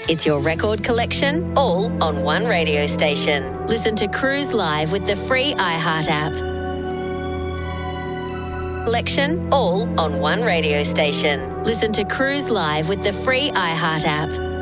It's your record collection, all on one radio station. Listen to Cruise Live with the free iHeart app. Collection, all on one radio station. Listen to Cruise Live with the free iHeart app.